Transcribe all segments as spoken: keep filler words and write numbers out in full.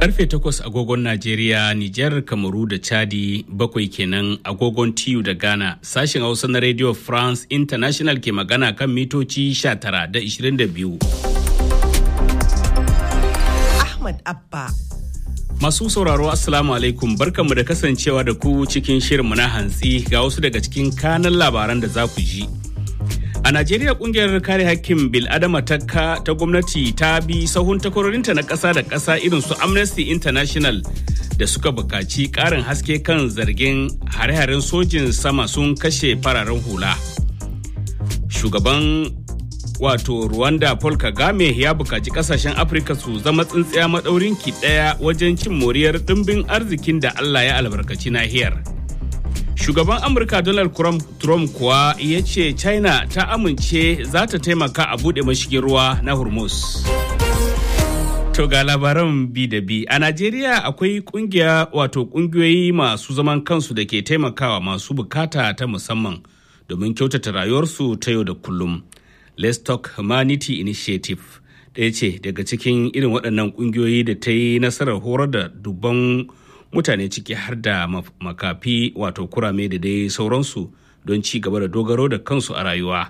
Karfe takwas agogon Najeriya, Nijar, Kamaru da Chadi, bakwai kenan agogon T U da Ghana. Sashen Hausa na Radio France International ke magana kan mitoci sha tara da ishirin da biyu. Ahmad Abba. Masu sauraro Assalamu alaikum, barkanmu da kasancewa da ku cikin shirinmu na hantsi ga wasu daga cikin kanan labaran da za ku ji. A Najeriya kungiyar kare hakkin bil'adama ta ta gwamnati ta bi sahun takwarorinta na ƙasa da ƙasa irin su Amnesty International da suka buƙaci ƙarin haske kan zargin hare-haren sojin sama sun kashe fararen hula. Shugaban wato Rwanda Paul Kagame ya buƙaci ƙasashen Afirka su zama tsintsiya maɗaurin ki ɗaya wajen cin moriyar ɗimbin arzikin da Allah ya albarkaci nahiyar. Shugaban Amurka Donald Trump kuwa ya ce China ta amince za ta taimaka a buɗe mashigin ruwa na Hormuz. To ga labaran bi da bi. A Najeriya akwai kungiya wato kungiyoyi masu zaman kansu da ke taimakawa masu bukata ta musamman domin kyautata rayuwarsu ta yau da kullum. Let's Talk Humanity Initiative ɗaya ce daga cikin irin waɗannan kungiyoyi da ta yi nasarar horar da dubban mutane ciki har da makafi wato kurame da dai sauransu don ci gaba da dogaro da kansu a rayuwa.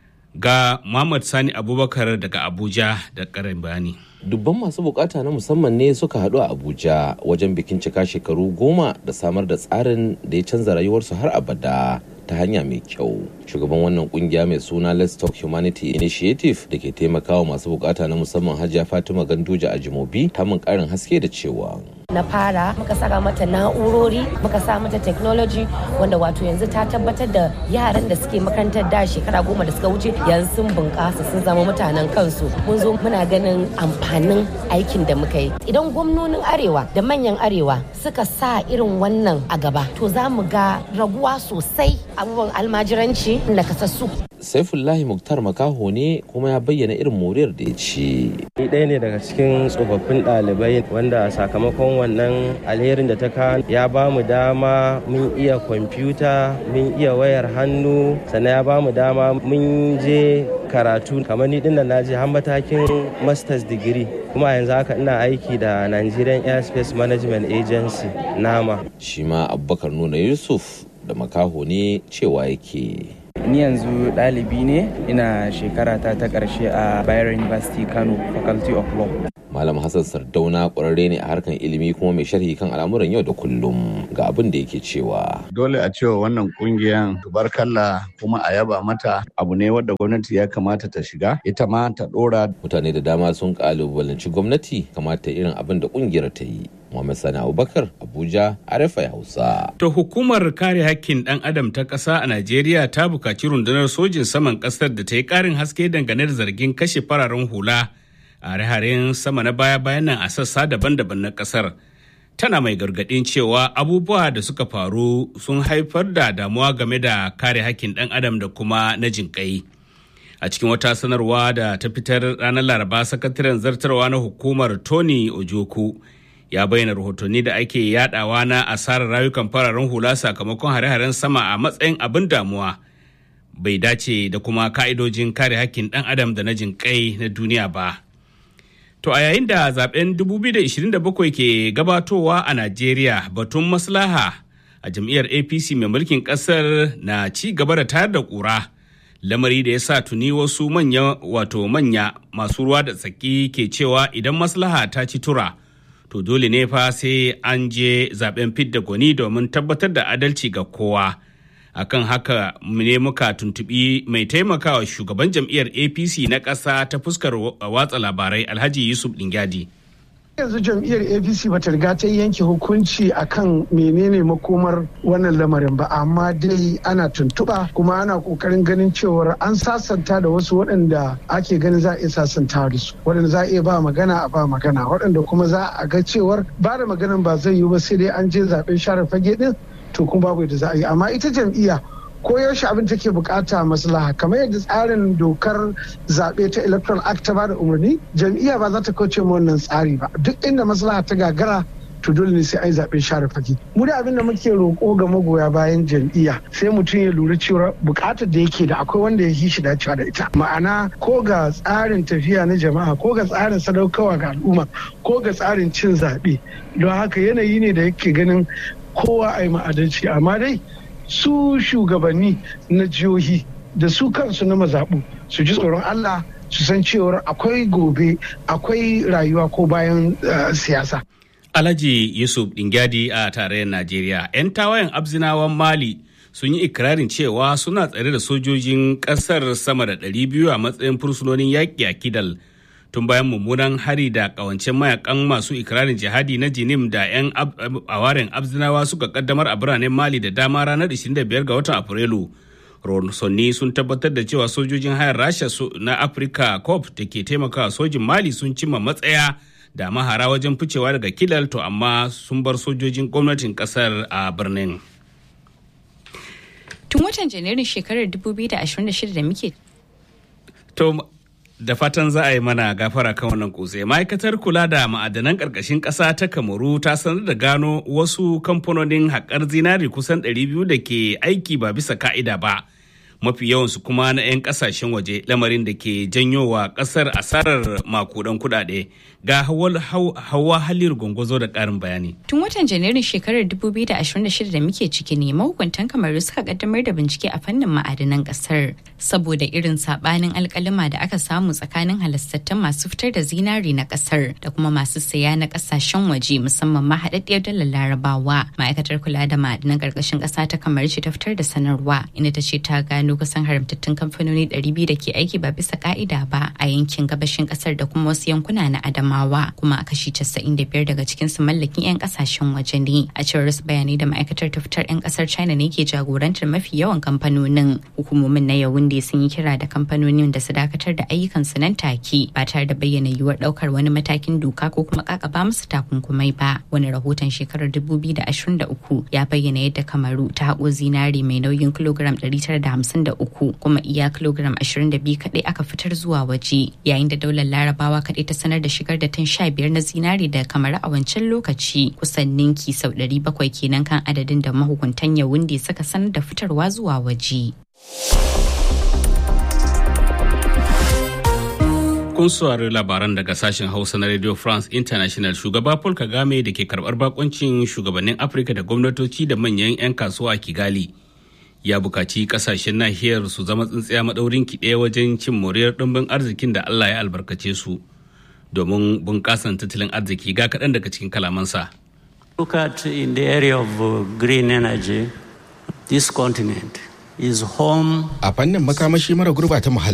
Ga Muhammad Sani Abubakar daga Abuja da ƙarin bayani. Dubban masu bukata na musamman ne suka haɗu a Abuja wajen bikin cika shekaru goma da samar da tsarin da ya canza rayuwarsu har abada ta hanya mai kyau. Shugaban wannan kungiya mai suna Let's Talk Humanity Initiative da ke taimakawa masu bukata na musamman Hajiya Fatima Ganduja a Jimobi ta mun karin haske da cewa na fara muka saka mata na'urori muka sa mata technology wanda wato yanzu ta tabbatar da yaran da suke makarantar da shekara goma da suka wuce yanzu sun bunƙasa sun zama mutanen kansu. Mun zo muna ganin amfanin aikin da muka yi. Idan gwamnonin arewa da manyan arewa suka sa irin wannan a gaba to za mu ga raguwa sosai abubuwan almajiranci da kasassu. Saifullahi Muktar Makaho ne kuma ya bayyana irin moriyar da ya ce. Ni ɗaya ne daga cikin tsofaffin ɗalibai wanda sakamakon wannan alherin da ta kawo ya ba mu dama mun iya kwamfuta, mun iya wayar hannu, sannan ya ba mu dama mun je karatu kamar ni din da na je har matakin masters degree kuma yanzu haka ina aiki da Nigerian Airspace Management Agency nama. Shi ma Abubakar Nuna Yusuf da Makaho ne cewa yake. Ni yanzu ɗalibi ne ina shekara ta ta ƙarshe a Bayero University Kano Faculty of Law. Malam Hassan Sardauna ƙwararre ne a harkan ilimi kuma mai sharhi kan al'amuran yau da kullum ga abin da yake cewa. Dole a cewa wannan ƙungiyar tubarkalla kuma a yaba mata abu ne wadda gwamnati ya kamata ta shiga ita ma ta ɗora. Mutane da dama sun ƙalubalanci gwamnati kamata irin abin da ƙungiyar ta yi. Muhammad Sani Abubakar, Abuja, R F I Hausa. To hukumar kare hakkin ɗan adam ta ƙasa a Najeriya ta buƙaci rundunar sojin saman ƙasar da ta yi ƙarin haske dangane da zargin kashe fararen hula a hare-haren sama na baya-bayan nan a sassa daban-daban na ƙasar. Tana mai gargaɗin cewa abubuwa da suka faru sun haifar da damuwa game da kare hakkin ɗan adam da kuma na jinƙai. A cikin wata sanarwa da ta fitar ranar Laraba, sakataren zartarwa na hukumar Tony Ojoku ya bayyana rahotanni da ake yadawa na asarar rayukan fararen hula sakamakon hare-haren sama a matsayin abin damuwa bai dace da kuma ka'idojin kare hakkin ɗan adam da na jinƙai na duniya ba. To a yayin da zaben dubu biyu da ishirin da bakwai ke gabatowa a Najeriya, batun maslaha a jam'iyyar A P C mai mulkin ƙasar na ci gaba da tayar da ƙura, lamari da ya sa tuni wasu manya wato manya masu ruwa da tsaki ke cewa idan maslaha ta ci tura to dole ne fa sai an je zaben fidda gwani domin tabbatar da adalci ga kowa. Akan haka ne muka tuntubi mai taimakawa shugaban jam'iyyar A P C na ƙasa ta fuskar watsa labarai Alhaji Yusuf Dingyadi. Yanzu jam'iyyar A P C bata riga ta yanke hukunci akan menene makomar wannan lamarin ba, amma dai ana tuntuɓa kuma ana kokarin ganin cewar an sasanta da wasu waɗanda ake ganin za a iya sasanta da su, waɗanda za a iya ba magana a ba magana, waɗanda kuma za a ga cewar ba da maganan ba zai yiwu ba sai dai an je zaɓen share fage ɗin, to kuma babu yadda za a yi. Amma ita jam'iyya ko yaushe abin take bukata maslaha, kamar yadda tsarin dokar zaɓe ta electoral act ta bada umarni, jam'iyya ba za ta kauce ma wannan tsari ba. Duk inda maslaha ta gagara to dole ne sai an zaɓen share fage. Mu da abin da muke roƙo ga magoya bayan jam'iyya sai mutum ya lura cewa buƙatar da yake da akwai wanda ya yi shi dacewa da ita. Ma'ana ko ga tsarin tafiya na jama'a ko ga tsarin sadaukarwa ga al'umma ko ga tsarin cin zaɓe. Don haka yanayi ne da yake ganin kowa a yi ma'adalci, amma dai su shugabanni na jihohi da su kansu na mazaɓu su ji tsoron Allah su san cewar akwai gobe akwai rayuwa ko bayan uh, siyasa. Alhaji Yusuf Dingyadi a tarayyar Najeriya. 'Yan tawayen Abzinawan Mali sun yi ikirarin cewa suna tsare da sojojin ƙasar sama da ɗari biyu a matsayin fursunonin yaƙi a Kidal. Tun bayan mummunan hari da ƙawancen mayakan masu ikirarin jihadi na Jinim da 'yan awaren Abzinawa suka kaddamar a biranen Mali da dama ranar ishirin da biyar ga watan Afrilu. Ronsonni sun tabbatar da cewa sojojin hayar Rasha na Africa Corps da ke taimakawa sojin Mali sun cimma matsaya da mahara wajen ficewa daga Kidal, to amma sun bar sojojin gwamnatin kasar a birnin. Tun watan Janairun shekarar dubu biyu da ashirin da shida da muke. To da fatan za a yi mana gafara kan wannan kutse. Ma'aikatar kula da ma'adanan ƙarƙashin ƙasa ta Kamaru ta sanar da gano wasu kamfanonin haƙar zinari kusan ɗari biyu da ke aiki ba bisa ka'ida ba. Mafi yawansu kuma na 'yan ƙasashen waje, lamarin da ke janyowa ƙasar asarar makudan kuɗaɗe. Ga Hawa Haliru Gongozo da ƙarin bayani. Tun watan Janairun shekarar dubu biyu da ashirin da shida da muke ciki ne mahukuntan Kamaru suka kaddamar da bincike a fannin ma'adanan ƙasar saboda irin sabanin alƙalima da aka samu tsakanin halastattun masu fitar da zinari na ƙasar da kuma masu saya na ƙasashen waje, musamman ma haɗaɗɗiyar dalar Larabawa. Ma'aikatar kula da ma'adanan ƙarƙashin ƙasa ta Kamaru ce ta fitar da sanarwa inda ta ce ta gano kusan haramtattun kamfanoni ɗari biyu da ke aiki ba bisa ka'ida ba a yankin gabashin ƙasar da kuma wasu yankuna na Adamawa, kuma a kashi casa'in da biyar daga cikin su mallakin 'yan ƙasashen waje ne. A cewar wasu bayanai da ma'aikatar ta fitar, 'yan ƙasar China ne ke jagorantar mafi yawan kamfanonin. Hukumomin na Yaounde sun yi kira da kamfanonin da su dakatar da ayyukansu nan take ba tare da bayyana yiwuwar ɗaukar wani matakin doka ko kuma ƙaƙaba musu takunkumai ba. Wani rahoton shekarar dubu biyu da ashirin da uku ya bayyana yadda Kamaru ta haƙo zinari mai nauyin kilogram ɗari tara da hamsin da uku, kuma iya kilogram ashirin da biyu kaɗai aka fitar zuwa waje, yayin da daular Larabawa kaɗai ta sanar da shigar da tan sha biyar na zinari da Kamaru a wancan lokaci, kusan ninki sau ɗari bakwai kenan kan adadin da mahukuntan Yaounde suka sanar da fitarwa zuwa waje. Kun saurari labaran daga sashen Hausa na Radio France International. Shugaba Paul Kagame da ke karɓar bakuncin shugabannin Afirka da gwamnatoci da manyan 'yan kasuwa a Kigali ya bukaci kasashen nahiyar su zama tsintsiya maɗaurin ki ɗaya wajen cin moriyar ɗumbin arzikin da Allah ya albarkace su domin bunƙasan tattalin arziki. Ga kaɗan daga cikin kalamansa. Look at in the area of uh, green energy, this continent is home. A fannin makamashi mara gurbata muhalli